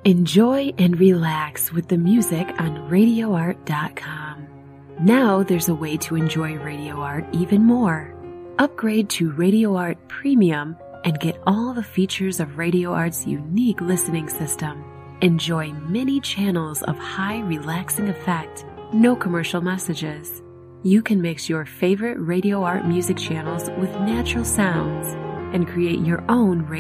Enjoy and relax with the music on RadioArt.com. Now there's a way to enjoy Radio Art even more. Upgrade to Radio Art Premium and get all the features of Radio Art's unique listening system. Enjoy many channels of high relaxing effect, no commercial messages. You can mix your favorite Radio Art music channels with natural sounds and create your own